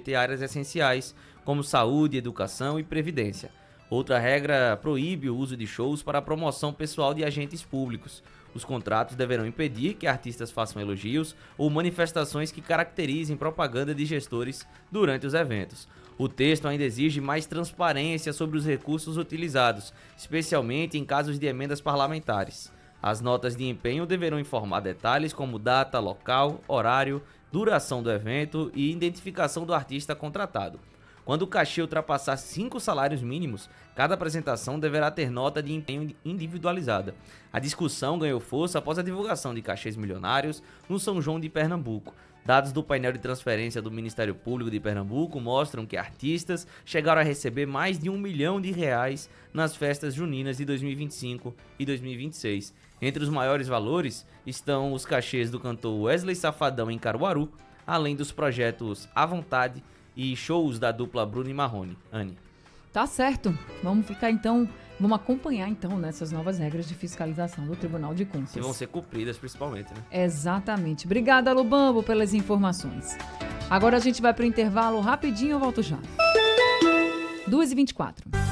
somente áreas essenciais, como saúde, educação e previdência. Outra regra proíbe o uso de shows para a promoção pessoal de agentes públicos. Os contratos deverão impedir que artistas façam elogios ou manifestações que caracterizem propaganda de gestores durante os eventos. O texto ainda exige mais transparência sobre os recursos utilizados, especialmente em casos de emendas parlamentares. As notas de empenho deverão informar detalhes como data, local, horário, duração do evento e identificação do artista contratado. Quando o cachê ultrapassar 5 salários mínimos, cada apresentação deverá ter nota de empenho individualizada. A discussão ganhou força após a divulgação de cachês milionários no São João de Pernambuco. Dados do painel de transferência do Ministério Público de Pernambuco mostram que artistas chegaram a receber mais de R$1 milhão nas festas juninas de 2025 e 2026. Entre os maiores valores estão os cachês do cantor Wesley Safadão em Caruaru, além dos projetos À Vontade e shows da dupla Bruno e Marrone. Anne. Tá certo. Vamos acompanhar então nessas novas regras de fiscalização do Tribunal de Contas. Que vão ser cumpridas principalmente, né? Exatamente. Obrigada, Lubambo, pelas informações. Agora a gente vai para o intervalo rapidinho, eu volto já. 2h24.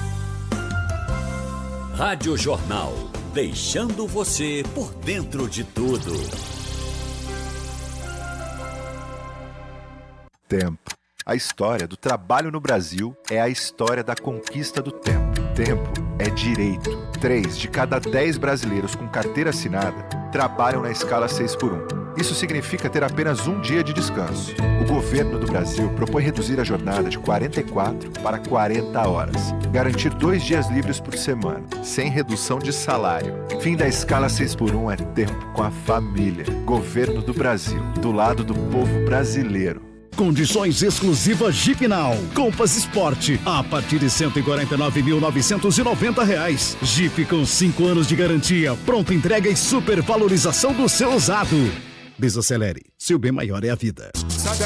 Rádio Jornal, deixando você por dentro de tudo. Tempo. A história do trabalho no Brasil é a história da conquista do tempo. Tempo é direito. 3 de cada 10 brasileiros com carteira assinada trabalham na escala 6x1. Isso significa ter apenas um dia de descanso. O governo do Brasil propõe reduzir a jornada de 44 para 40 horas. Garantir 2 dias livres por semana, sem redução de salário. Fim da escala 6x1 é tempo com a família. Governo do Brasil, do lado do povo brasileiro. Condições exclusivas Jeep Now. Compass Sport a partir de R$ 149.990. Jeep com 5 anos de garantia, pronta entrega e supervalorização do seu usado. Desacelere, seu bem maior é a vida.